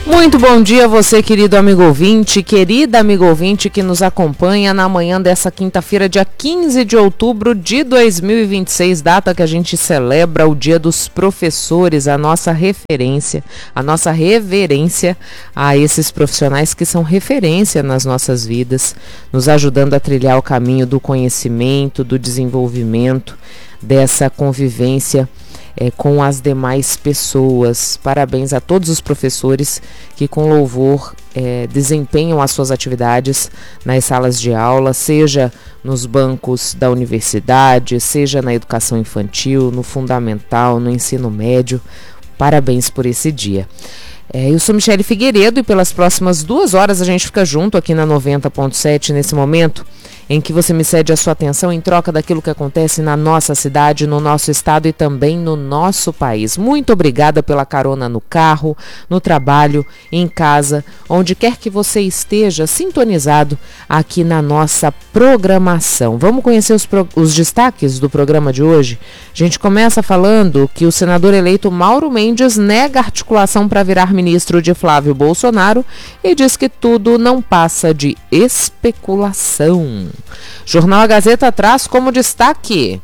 Muito bom dia você, querido amigo ouvinte, querida amigo ouvinte que nos acompanha na manhã dessa quinta-feira, dia 15 de outubro de 2026, data que a gente celebra o Dia dos Professores, a nossa referência, a nossa reverência a esses profissionais que são referência nas nossas vidas, nos ajudando a trilhar o caminho do conhecimento, do desenvolvimento, dessa convivência com as demais pessoas. Parabéns a todos os professores que com louvor desempenham as suas atividades nas salas de aula, seja nos bancos da universidade, seja na educação infantil, no fundamental, no ensino médio. Parabéns por esse dia. Eu sou Michele Figueiredo e pelas próximas 2 horas a gente fica junto aqui na 90.7 nesse momento em que você me cede a sua atenção em troca daquilo que acontece na nossa cidade, no nosso estado e também no nosso país. Muito obrigada pela carona no carro, no trabalho, em casa, onde quer que você esteja sintonizado aqui na nossa programação. Vamos conhecer os destaques do programa de hoje? A gente começa falando que o senador eleito Mauro Mendes nega articulação para virar ministro de Flávio Bolsonaro e diz que tudo não passa de especulação. Jornal A Gazeta traz como destaque: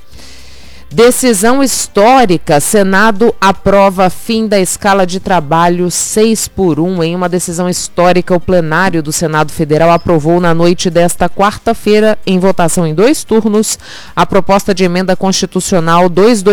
decisão histórica, Senado aprova fim da escala de trabalho 6x1. Em uma decisão histórica, o plenário do Senado Federal aprovou na noite desta quarta-feira, em votação em 2 turnos, a proposta de emenda constitucional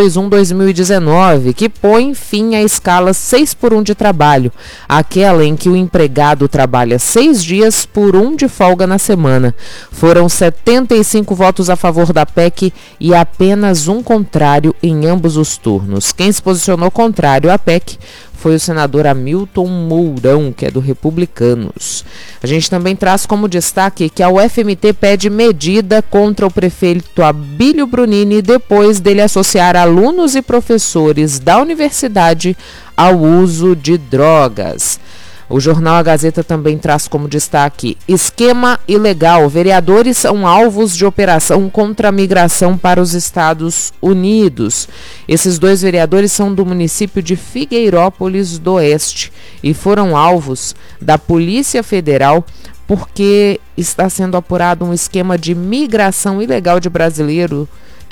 221/2019, que põe fim à escala 6x1 de trabalho, aquela em que o empregado trabalha 6 dias por 1 de folga na semana. Foram 75 votos a favor da PEC e apenas um contrário em ambos os turnos. Quem se posicionou contrário à PEC foi o senador Hamilton Mourão, que é do Republicanos. A gente também traz como destaque que a UFMT pede medida contra o prefeito Abílio Brunini depois dele associar alunos e professores da universidade ao uso de drogas. O jornal A Gazeta também traz como destaque: esquema ilegal. Vereadores são alvos de operação contra a migração para os Estados Unidos. Esses 2 vereadores são do município de Figueirópolis do Oeste e foram alvos da Polícia Federal porque está sendo apurado um esquema de migração ilegal de brasileiros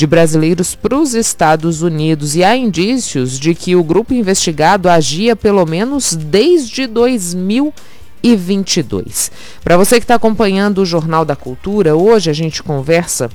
para os Estados Unidos, e há indícios de que o grupo investigado agia pelo menos desde 2022. Para você que está acompanhando o Jornal da Cultura, hoje a gente conversa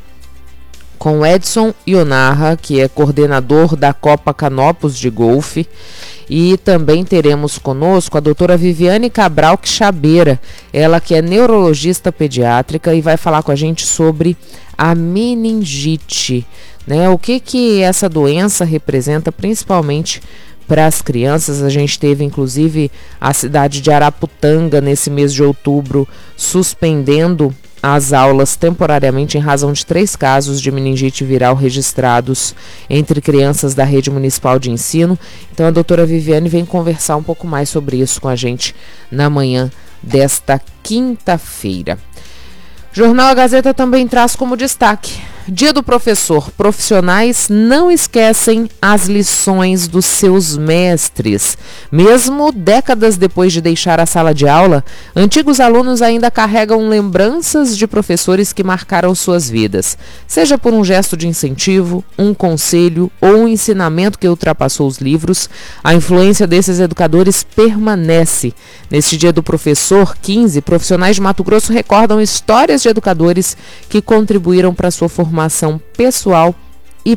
com Edson Ionarra, que é coordenador da Copa Canopus de Golfe, e também teremos conosco a doutora Viviane Cabral Quixabeira, ela que é neurologista pediátrica e vai falar com a gente sobre a meningite, né? O que essa doença representa principalmente para as crianças. A gente teve inclusive a cidade de Araputanga nesse mês de outubro suspendendo as aulas temporariamente em razão de 3 casos de meningite viral registrados entre crianças da rede municipal de ensino. Então a doutora Viviane vem conversar um pouco mais sobre isso com a gente na manhã desta quinta-feira. Jornal A Gazeta também traz como destaque: Dia do Professor. Profissionais não esquecem as lições dos seus mestres. Mesmo décadas depois de deixar a sala de aula, antigos alunos ainda carregam lembranças de professores que marcaram suas vidas. Seja por um gesto de incentivo, um conselho ou um ensinamento que ultrapassou os livros, a influência desses educadores permanece. Neste Dia do Professor 15, profissionais de Mato Grosso recordam histórias de educadores que contribuíram para a sua formação pessoal e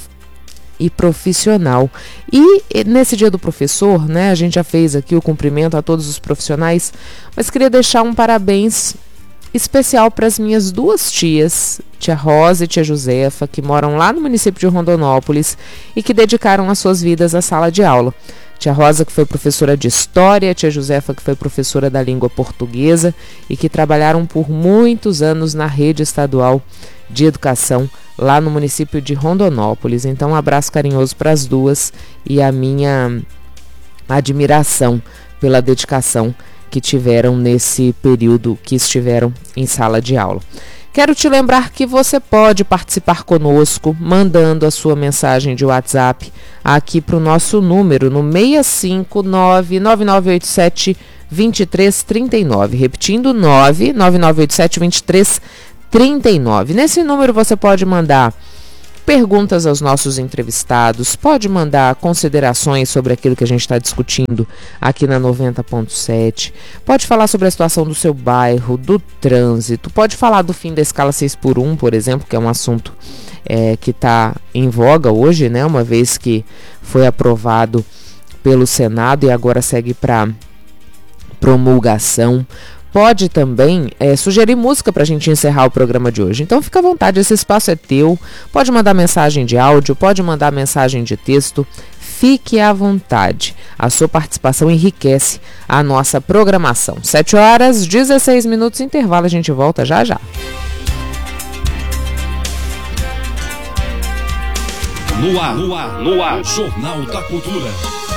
profissional. E nesse Dia do Professor, né, a gente já fez aqui o cumprimento a todos os profissionais, mas queria deixar um parabéns especial para as minhas 2 tias, tia Rosa e tia Josefa, que moram lá no município de Rondonópolis e que dedicaram as suas vidas à sala de aula. Tia Rosa, que foi professora de História, tia Josefa, que foi professora da língua portuguesa e que trabalharam por muitos anos na rede estadual de educação lá no município de Rondonópolis. Então, um abraço carinhoso para as 2 e a minha admiração pela dedicação que tiveram nesse período que estiveram em sala de aula. Quero te lembrar que você pode participar conosco mandando a sua mensagem de WhatsApp aqui para o nosso número no 659-9987 2339. Repetindo, 99987-2339. Nesse número você pode mandar perguntas aos nossos entrevistados, pode mandar considerações sobre aquilo que a gente está discutindo aqui na 90.7, pode falar sobre a situação do seu bairro, do trânsito, pode falar do fim da escala 6x1, por exemplo, que é um assunto que está em voga hoje, né? Uma vez que foi aprovado pelo Senado e agora segue para promulgação. Pode também sugerir música para a gente encerrar o programa de hoje. Então fica à vontade, esse espaço é teu. Pode mandar mensagem de áudio, pode mandar mensagem de texto. Fique à vontade. A sua participação enriquece a nossa programação. 7h16, intervalo, a gente volta já já. No ar, Jornal da Cultura.